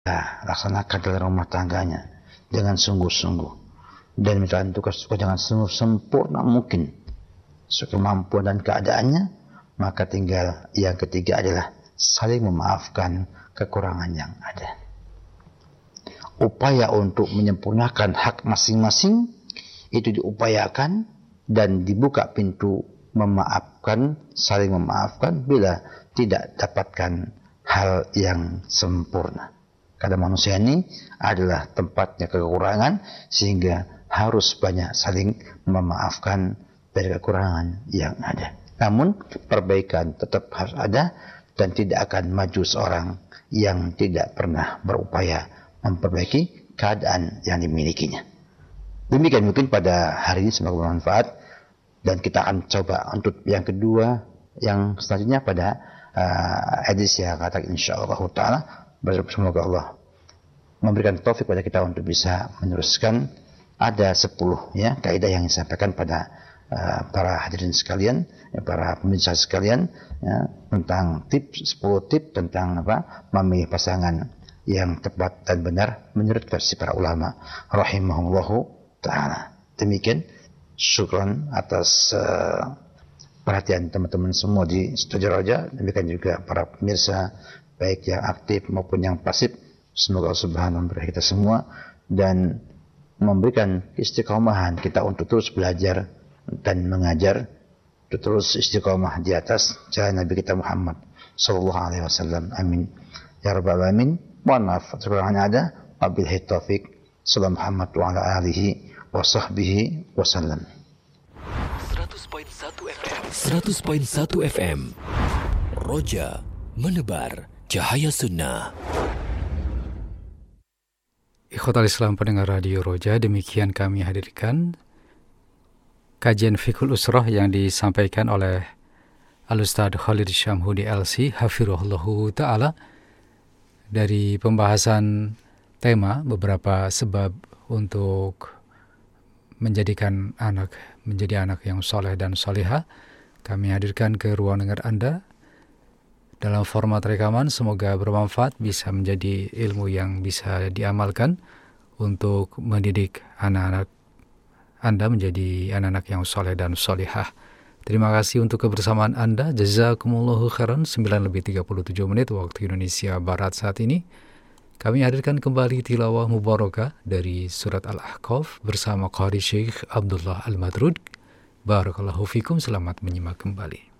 laksanakan dalam rumah tangganya dengan sungguh-sungguh, dan menjalankan tugas-tugas dengan sempurna mungkin sekemampuan dan keadaannya. Maka tinggal yang ketiga adalah saling memaafkan kekurangan yang ada. Upaya untuk menyempurnakan hak masing-masing itu diupayakan dan dibuka pintu memaafkan, saling memaafkan bila tidak dapatkan hal yang sempurna. Karena manusia ini adalah tempatnya kekurangan, sehingga harus banyak saling memaafkan dari kekurangan yang ada. Namun perbaikan tetap harus ada, dan tidak akan maju seorang yang tidak pernah berupaya memperbaiki keadaan yang dimilikinya. Demikian mungkin pada hari ini, semoga bermanfaat, dan kita akan coba untuk yang kedua, yang selanjutnya pada edisi yang kata insyaallah taala. Semoga Allah memberikan taufik pada kita untuk bisa meneruskan. Ada 10 kaidah yang disampaikan pada para hadirin sekalian, para pemirsa sekalian, tentang 10 tips tentang memilih pasangan yang tepat dan benar menurut versi para ulama rahimahullahu taala. Demikian, syukran atas perhatian teman-teman semua di Studio Roja. Demikian juga para pemirsa baik yang aktif maupun yang pasif. Semoga Allah Subhanahu memberi kita semua dan memberikan istiqomahan kita untuk terus belajar dan mengajar, untuk terus istiqomah di atas jalan Nabi kita Muhammad sallallahu alaihi wasallam. Amin ya rabbal alamin. Mohon maaf kekurangan ada. Wabillahi taufik. Sallallahu Muhammad wa ala alihi wa sahbihi wasallam. 100.1 FM Roja menebar cahaya sunnah. Ikhwatal Islam pendengar Radio Roja, demikian kami hadirkan kajian Fiqhul Usrah yang disampaikan oleh Al-Ustadz Khalid Syamhudi LC hafirullahu ta'ala, dari pembahasan tema beberapa sebab untuk menjadikan anak menjadi anak yang soleh dan solihah. Kami hadirkan ke ruang dengar Anda dalam format rekaman. Semoga bermanfaat, bisa menjadi ilmu yang bisa diamalkan untuk mendidik anak-anak Anda menjadi anak-anak yang soleh dan solihah. Terima kasih untuk kebersamaan Anda. Jazakumullahu khairan. 9:37 waktu Indonesia Barat saat ini. Kami hadirkan kembali tilawah mubarakah dari surat Al-Ahqaf bersama Qari Syekh Abdullah Al-Madrud. Barakallahu fikum, selamat menyimak kembali.